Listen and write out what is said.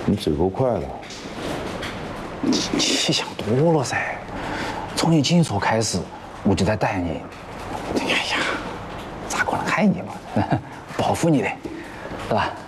你嘴够快的。 你想多了噻，从你紧说开始，我就在等你。哎呀，咋可能害你嘛？报复你的，是吧？